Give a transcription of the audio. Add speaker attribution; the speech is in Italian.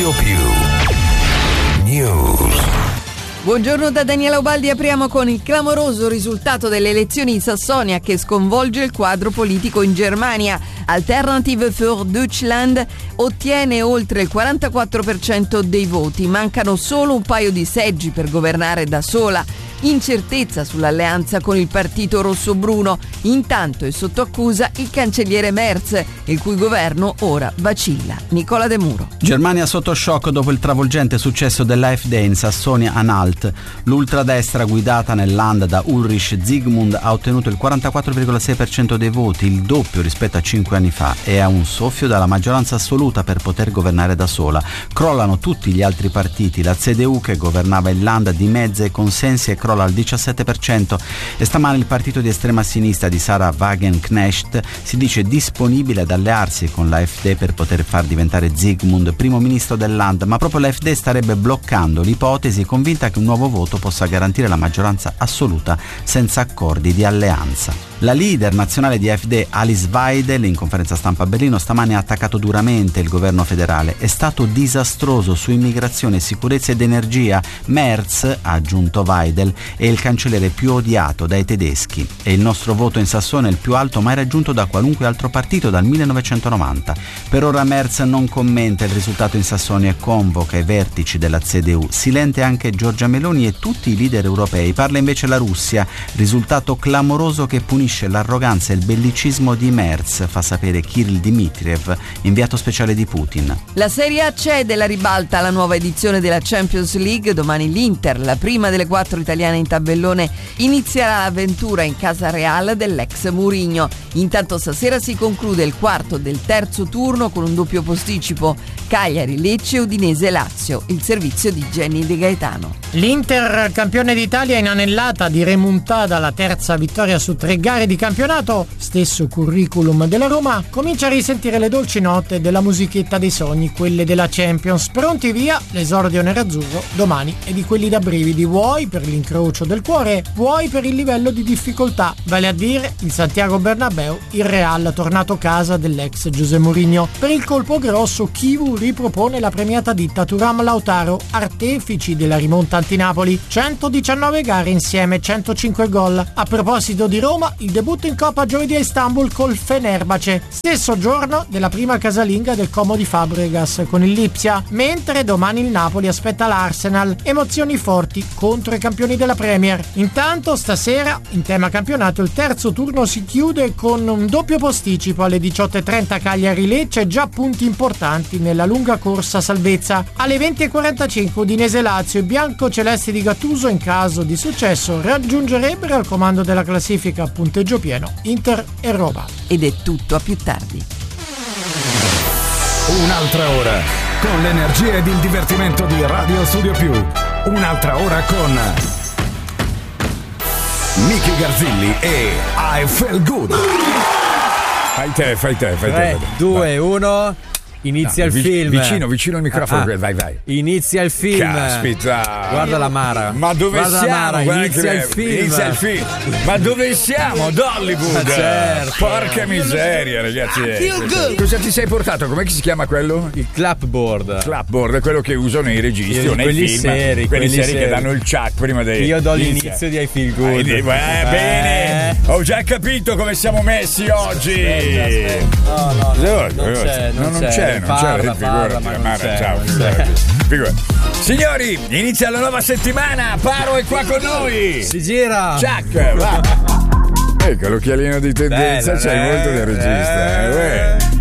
Speaker 1: Studio Più News.
Speaker 2: Buongiorno da Daniela Ubaldi, apriamo con il clamoroso risultato delle elezioni in Sassonia che sconvolge il quadro politico in Germania. Alternative für Deutschland ottiene oltre il 44% dei voti, mancano solo un paio di seggi per governare da sola. Incertezza sull'alleanza con il partito rosso-bruno, intanto è sotto accusa il cancelliere Merz, il cui governo ora vacilla. Nicola De Muro.
Speaker 3: Germania sotto shock dopo il travolgente successo dell'AfD in Sassonia-Anhalt. L'ultradestra guidata nel land da Ulrich Zygmunt ha ottenuto il 44,6% dei voti, il doppio rispetto a 5 anni fa, e ha un soffio dalla maggioranza assoluta per poter governare da sola. Crollano tutti gli altri partiti, la CDU che governava il land dimezza i consensi e crolla al 17%, e stamane il partito di estrema sinistra di Sarah Wagenknecht si dice disponibile ad allearsi con l'AfD per poter far diventare Zygmunt primo ministro del land, ma proprio l'AfD starebbe bloccando l'ipotesi, convinta che un nuovo voto possa garantire la maggioranza assoluta senza accordi di alleanza. La leader nazionale di AfD, Alice Weidel, in conferenza stampa a Berlino stamane ha attaccato duramente il governo federale. È stato disastroso su immigrazione, sicurezza ed energia. Merz, ha aggiunto Weidel, è il cancelliere più odiato dai tedeschi e il nostro voto in Sassonia è il più alto mai raggiunto da qualunque altro partito dal 1990. Per ora Merz non commenta il risultato in Sassonia e convoca i vertici della CDU. Silente anche Giorgia Meloni e tutti i leader europei. Parla invece la Russia, risultato clamoroso che punisce l'arroganza e il bellicismo di Merz, fa sapere Kirill Dmitriev, inviato speciale di Putin.
Speaker 2: La Serie A cede la ribalta alla nuova edizione della Champions League. Domani l'Inter, la prima delle 4 italiane in tabellone, inizierà l'avventura in casa Real dell'ex Mourinho. Intanto stasera si conclude il quarto del terzo turno con un doppio posticipo: Cagliari, Lecce, Udinese, Lazio. Il servizio di Jenny De Gaetano.
Speaker 4: L'Inter, campione d'Italia, inanellata di remontada, la terza vittoria su 3 gare di campionato, stesso curriculum della Roma, comincia a risentire le dolci note della musichetta dei sogni, quelle della Champions. Pronti via, l'esordio nerazzurro domani è di quelli da brividi, vuoi per l'incrocio del cuore, vuoi per il livello di difficoltà, vale a dire il Santiago Bernabéu, il Real tornato casa dell'ex José Mourinho. Per il colpo grosso Chivu ripropone la premiata ditta Thuram Lautaro, artefici della rimonta anti-Napoli, 119 gare insieme, 105 gol. A proposito di Roma, il debutto in Coppa giovedì a Istanbul col Fenerbahce, stesso giorno della prima casalinga del Como di Fabregas con il Lipsia, mentre domani il Napoli aspetta l'Arsenal, emozioni forti contro i campioni della Premier. Intanto stasera, in tema campionato, il terzo turno si chiude con un doppio posticipo alle 18:30 Cagliari-Lecce, già punti importanti nella lunga corsa salvezza. Alle 20:45 Udinese-Lazio, i bianco-celesti di Gattuso, in caso di successo, raggiungerebbero al comando della classifica a punteggio pieno Inter e Roma.
Speaker 2: Ed è tutto, a più tardi.
Speaker 1: Un'altra ora con l'energia ed il divertimento di Radio Studio Più. Un'altra ora con Nicky Garzilli e I Feel Good. Fai te.
Speaker 5: 3, 2, 1. Inizia il film.
Speaker 1: Vicino al microfono. Vai.
Speaker 5: Inizia il film.
Speaker 1: Caspita.
Speaker 5: Guarda la Mara.
Speaker 1: Ma dove
Speaker 5: Guarda
Speaker 1: siamo?
Speaker 5: La Mara. Inizia il film.
Speaker 1: Ma dove siamo? Ad Hollywood.
Speaker 5: Certo.
Speaker 1: Porca miseria, ragazzi. Cosa ti sei portato? Com'è che si chiama quello?
Speaker 5: Il clapboard.
Speaker 1: Clapboard è quello che usano i registi o nei
Speaker 5: quelli
Speaker 1: film.
Speaker 5: seri,
Speaker 1: quelli seri che
Speaker 5: seri.
Speaker 1: danno il chuck prima dei.
Speaker 5: Io do l'inizio di I Feel Good.
Speaker 1: Bene. Ho già capito come siamo messi oggi.
Speaker 5: Aspetta. No, non c'è.
Speaker 1: Parla, ma non c'è. Ciao. Figurati. Signori, inizia la nuova settimana. Paro è qua con noi.
Speaker 5: Si gira.
Speaker 1: Chuck, va. Ecco l'occhialino di tendenza,
Speaker 5: Bella,
Speaker 1: c'hai molto del regista.